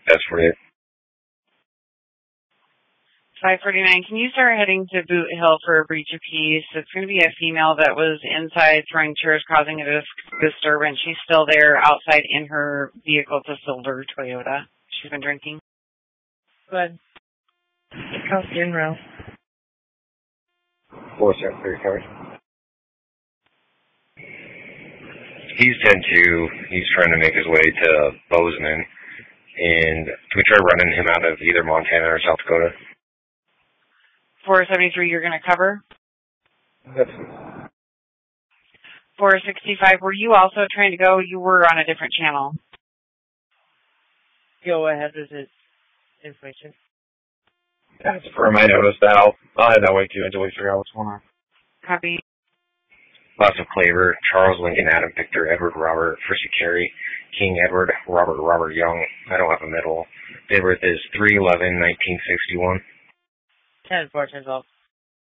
That's for it. 549. Can you start heading to Boot Hill for a breach of peace? It's going to be a female that was inside throwing chairs, causing a disturbance. She's still there outside in her vehicle. It's a silver Toyota. She's been drinking. Good. How's funeral? 473, sorry. He's 10-2. He's trying to make his way to Bozeman. And can we try running him out of either Montana or South Dakota? 473, you're going to cover? That's 465, were you also trying to go? You were on a different channel. Go ahead with his information. That's firm. I noticed that. I'll head that way too until we figure out what's going on. Copy. Lots of Claver, Charles Lincoln, Adam Victor, Edward Robert, Frisky Carey, King Edward, Robert Young. I don't have a middle. Date of birth is 3/11/1961. 10-4, 10-12.